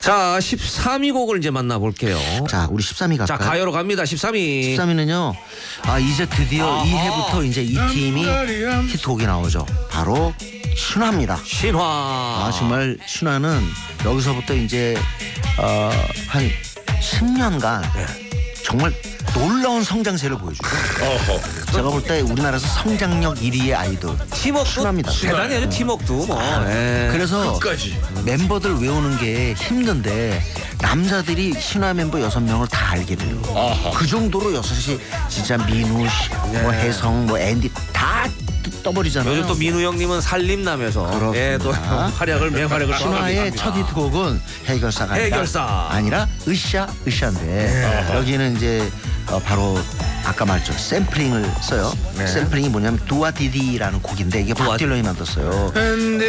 자, 13위 곡을 이제 만나볼게요. 자, 우리 13위 갈까요? 자, 가요로 갑니다. 13위. 13위는요. 이제 드디어 이 해부터 이제 이 팀이 히트곡이 나오죠. 바로 신화입니다. 신화. 정말 신화는 여기서부터 이제 한 10년간 정말 놀라운 성장세를 보여주죠. 제가 볼 때 우리나라에서 성장력 1위의 아이돌 팀워크도 신화입니다. 대단히 하죠. 팀워크도 뭐. 예. 그래서 멤버들 외우는 게 힘든데 남자들이 신화 멤버 6명을 다 알게 돼요. 그 정도로 6이 진짜 민우, 뭐 혜성, 뭐 앤디 다 떠버리잖아요. 요즘 또 민우 형님은 살림남에서 예, 또 맹활약을 신화의 첫 히트곡은 해결사가 해결사. 아니라 으쌰인데 여기는 이제 바로 아까 말했죠. 샘플링을 써요. 샘플링이 뭐냐면 두아디디라는 곡인데 이게 박 딜런이 만들었어요.